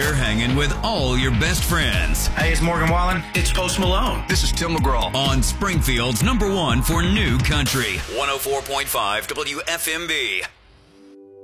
You're hanging with all your best friends. Hey, it's Morgan Wallen. It's Post Malone. This is Tim McGraw. On Springfield's #1 for new country. 104.5 WFMB.